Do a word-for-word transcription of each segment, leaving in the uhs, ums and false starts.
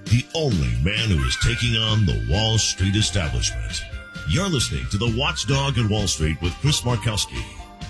the only man who is taking on the Wall Street establishment. You're listening to the Watchdog on Wall Street with Chris Markowski.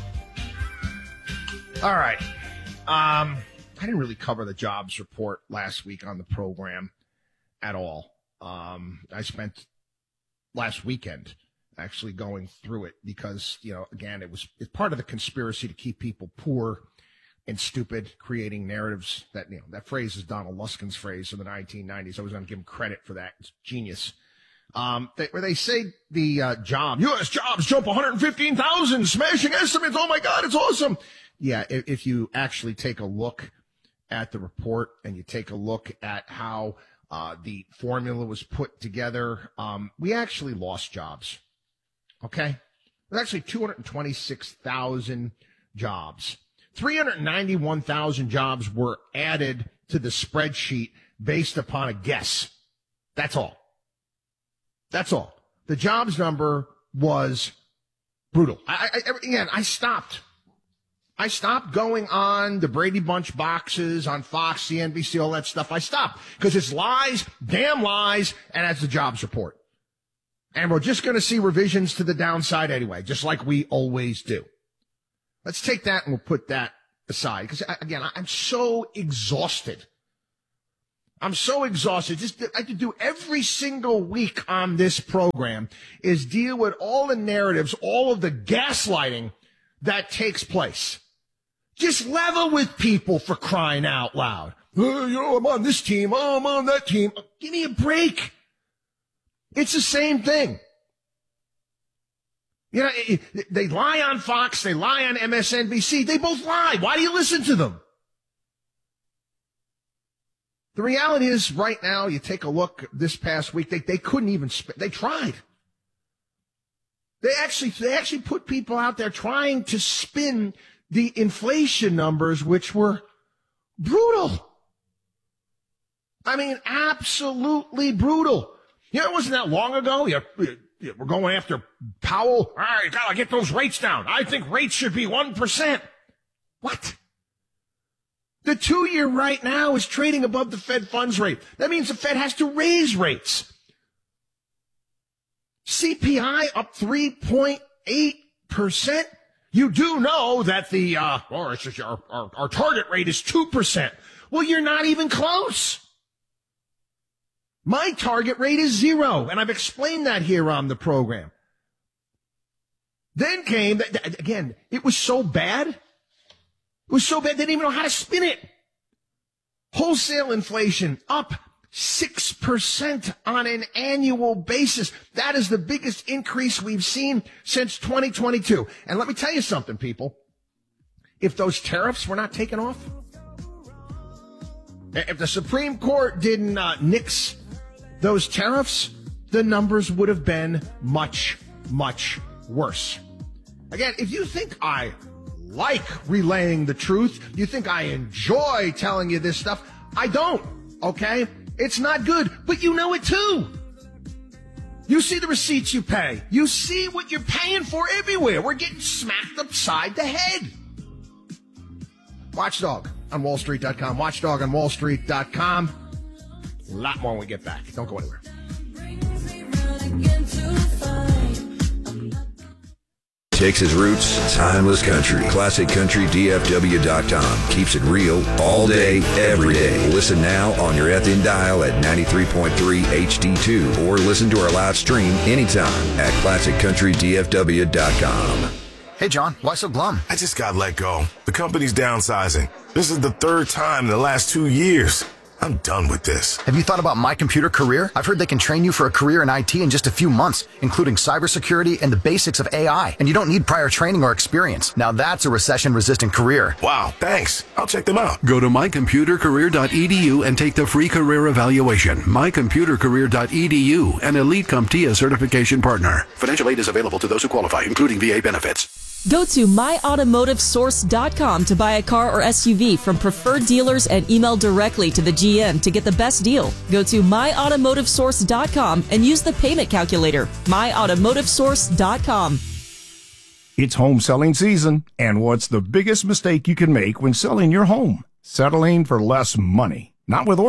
All right. Um, I didn't really cover the jobs report last week on the program at all. Um, I spent last weekend actually going through it because, you know, again, it was it's part of the conspiracy to keep people poor and stupid, creating narratives that, you know, that phrase is Donald Luskin's phrase in the nineteen nineties. I was going to give him credit for that. It's genius. Um, they, where they say the uh, job, U S jobs jump one hundred fifteen thousand, smashing estimates. Oh, my God, it's awesome. Yeah, if, if you actually take a look at the report and you take a look at how uh, the formula was put together, um, we actually lost jobs. Okay? There's actually two hundred twenty-six thousand jobs. three hundred ninety-one thousand jobs were added to the spreadsheet based upon a guess. That's all. That's all. The jobs number was brutal. I, I, again, I stopped. I stopped going on the Brady Bunch boxes on Fox, C N B C, all that stuff. I stopped because it's lies, damn lies, and that's the jobs report. And we're just going to see revisions to the downside anyway, just like we always do. Let's take that and we'll put that aside. Because, again, I'm so exhausted. I'm so exhausted. Just I could do every single week on this program is deal with all the narratives, all of the gaslighting that takes place. Just level with people, for crying out loud. Oh, you know, I'm on this team. Oh, I'm on that team. Give me a break. It's the same thing. You know, they lie on Fox, they lie on M S N B C. They both lie. Why do you listen to them? The reality is, right now, you take a look this past week, they, they couldn't even, sp- they tried. They actually, they actually put people out there trying to spin the inflation numbers, which were brutal. I mean, absolutely brutal. You know, it wasn't that long ago. You, you, we're going after Powell. All right, you gotta get those rates down. I think rates should be one percent. What? The two-year right now is trading above the Fed funds rate. That means the Fed has to raise rates. C P I up three point eight percent. You do know that the, uh, or it's just our, our, our target rate is two percent. Well, you're not even close. My target rate is zero, and I've explained that here on the program. Then came, again, it was so bad. It was so bad they didn't even know how to spin it. Wholesale inflation up six percent on an annual basis. That is the biggest increase we've seen since twenty twenty-two. And let me tell you something, people. If those tariffs were not taken off, if the Supreme Court didn't uh, nix those tariffs, the numbers would have been much, much worse. Again, if you think I like relaying the truth, you think I enjoy telling you this stuff, I don't, okay? It's not good, but you know it too. You see the receipts you pay. You see what you're paying for everywhere. We're getting smacked upside the head. Watchdog on Wall Street dot com. Watchdog on Wall Street dot com. A lot more when we get back. Don't go anywhere. Takes his roots, timeless country. Classic Country D F W dot com. Keeps it real all day, every day. Listen now on your F M dial at ninety-three point three H D two or listen to our live stream anytime at Classic Country D F W dot com. Hey, John, why so glum? I just got let go. The company's downsizing. This is the third time in the last two years. I'm done with this. Have you thought about My Computer Career? I've heard they can train you for a career in I T in just a few months, including cybersecurity and the basics of A I. And you don't need prior training or experience. Now that's a recession-resistant career. Wow, thanks. I'll check them out. Go to my computer career dot e d u and take the free career evaluation. my computer career dot e d u, an Elite CompTIA certification partner. Financial aid is available to those who qualify, including V A benefits. Go to my automotive source dot com to buy a car or S U V from preferred dealers and email directly to the G M to get the best deal. Go to my automotive source dot com and use the payment calculator. my automotive source dot com. It's home selling season, and what's the biggest mistake you can make when selling your home? Settling for less money. Not with Orchard.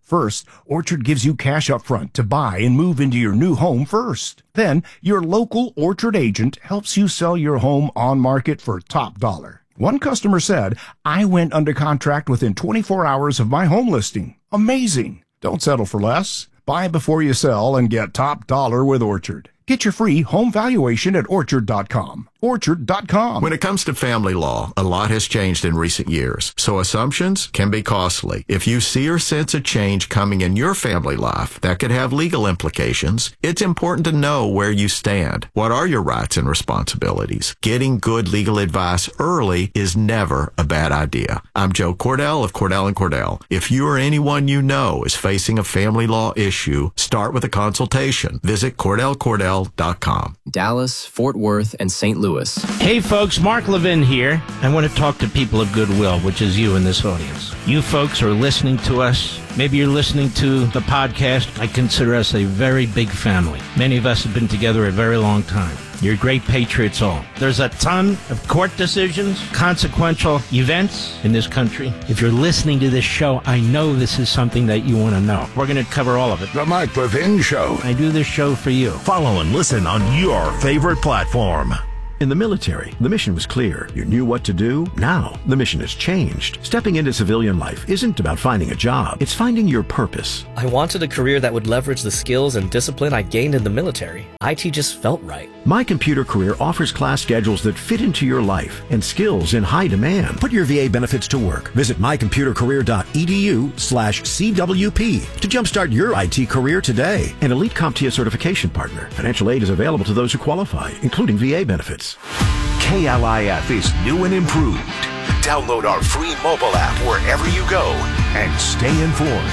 First, Orchard gives you cash up front to buy and move into your new home first. Then, your local Orchard agent helps you sell your home on market for top dollar. One customer said, "I went under contract within twenty-four hours of my home listing. Amazing." Don't settle for less. Buy before you sell and get top dollar with Orchard. Get your free home valuation at orchard dot com. orchard dot com. When it comes to family law, a lot has changed in recent years, so assumptions can be costly. If you see or sense a change coming in your family life that could have legal implications, it's important to know where you stand. What are your rights and responsibilities? Getting good legal advice early is never a bad idea. I'm Joe Cordell of Cordell and Cordell. If you or anyone you know is facing a family law issue, start with a consultation. Visit cordell cordell dot com. Dallas, Fort Worth, and Saint Louis. Hey folks, Mark Levin here. I want to talk to people of goodwill, which is you in this audience. You folks are listening to us. Maybe you're listening to the podcast. I consider us a very big family. Many of us have been together a very long time. You're great patriots all. There's a ton of court decisions, consequential events in this country. If you're listening to this show, I know this is something that you want to know. We're going to cover all of it. The Mike Levin Show. I do this show for you. Follow and listen on your favorite platform. In the military, the mission was clear. You knew what to do. Now, the mission has changed. Stepping into civilian life isn't about finding a job. It's finding your purpose. I wanted a career that would leverage the skills and discipline I gained in the military. I T just felt right. My Computer Career offers class schedules that fit into your life and skills in high demand. Put your V A benefits to work. Visit my computer career dot e d u slash C W P to jumpstart your I T career today. An Elite CompTIA certification partner. Financial aid is available to those who qualify, including V A benefits. K L I F is new and improved. Download our free mobile app wherever you go and stay informed.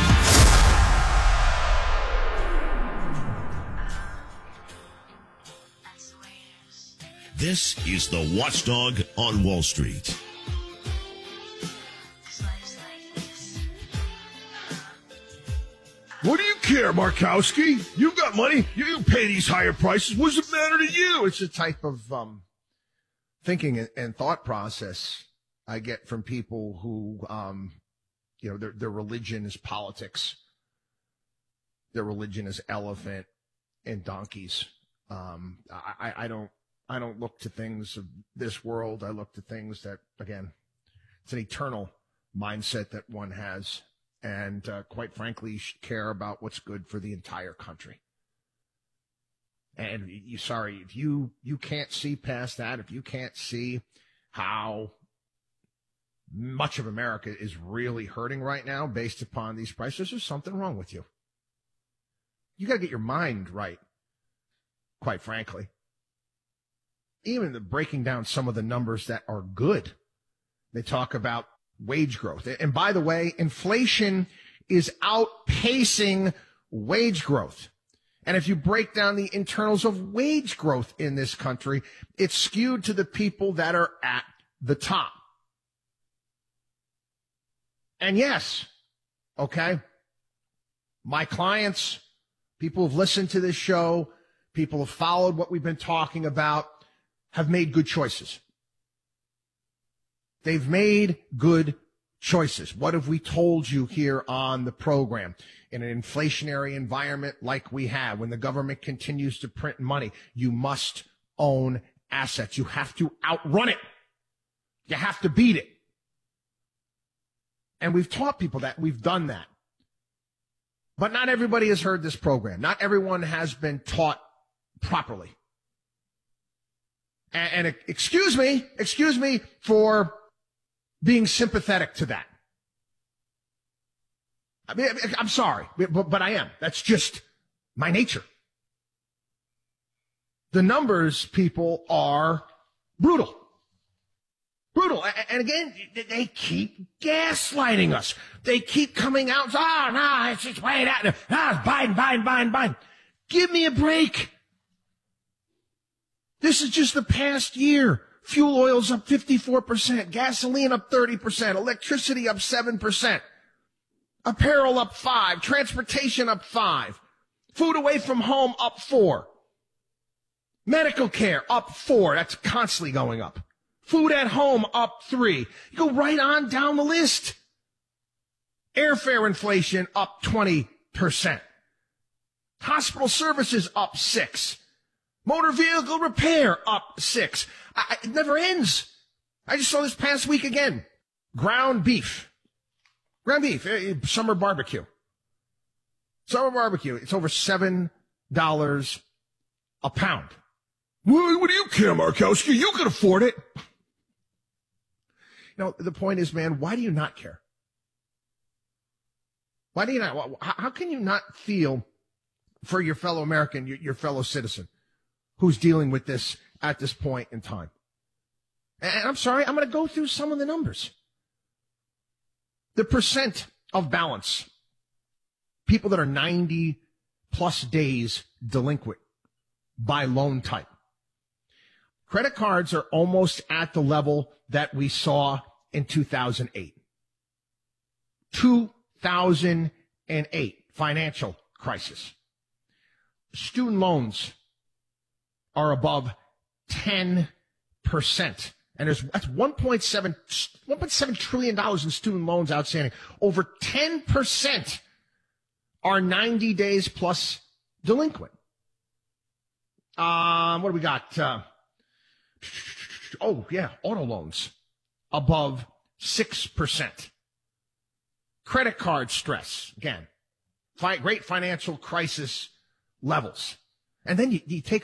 This is the Watchdog on Wall Street. What do you care, Markowski? You've got money. You, you pay these higher prices. What does it matter to you? It's a type of um, thinking and, and thought process I get from people who, um, you know, their, their religion is politics. Their religion is elephant and donkeys. Um, I, I don't, I don't look to things of this world. I look to things that, again, it's an eternal mindset that one has. And uh, quite frankly, you should care about what's good for the entire country. And you, sorry, if you, you can't see past that, if you can't see how much of America is really hurting right now based upon these prices, there's something wrong with you. You got to get your mind right, quite frankly. Even the breaking down some of the numbers that are good. They talk about wage growth. And by the way, inflation is outpacing wage growth. And if you break down the internals of wage growth in this country, it's skewed to the people that are at the top. And yes, okay, my clients, people who've listened to this show, people who've followed what we've been talking about, have made good choices. They've made good choices. What have we told you here on the program? In an inflationary environment like we have, when the government continues to print money, you must own assets. You have to outrun it. You have to beat it. And we've taught people that. We've done that. But not everybody has heard this program. Not everyone has been taught properly. And, and excuse me, excuse me for being sympathetic to that. I mean, I'm sorry, but, but I am. That's just my nature. The numbers, people, are brutal. Brutal. And again, they keep gaslighting us. They keep coming out, oh, no, it's just way out. Ah, Biden, Biden, Biden, Biden. Give me a break. This is just the past year. Fuel oil's up fifty-four percent, gasoline up thirty percent, electricity up seven percent, apparel up five, transportation up five, food away from home up four, medical care up four, that's constantly going up, food at home up three. You go right on down the list. Airfare inflation up twenty percent. Hospital services up six. Motor vehicle repair up six. I, it never ends. I just saw this past week again. Ground beef. Ground beef. eh, Summer barbecue. Summer barbecue. It's over seven dollars a pound. Well, what do you care, Markowski? You can afford it. You know, the point is, man, why do you not care? Why do you not? How can you not feel for your fellow American, your, your fellow citizen who's dealing with this at this point in time? And I'm sorry, I'm going to go through some of the numbers. The percent of balance, people that are ninety plus days delinquent by loan type. Credit cards are almost at the level that we saw in two thousand eight. two thousand eight financial crisis. Student loans are above ten percent. And there's that's one point seven trillion dollars in student loans outstanding. Over ten percent are ninety days plus delinquent. Um, what do we got? Uh, oh, yeah, auto loans above six percent. Credit card stress, again, fi- great financial crisis levels. And then you, you take